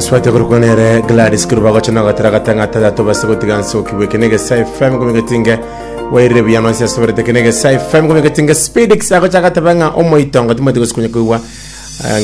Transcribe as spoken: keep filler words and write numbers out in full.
Swate kurukonere Gladys Kurubago chana gatara gatanga tada to basago tiganso kiwe kenege sai fam ko megetinga waire biano sia sobre te kenege sai fam ko megetinga speedix ago chaka tabanga omo itonga timati ko skunya kuwa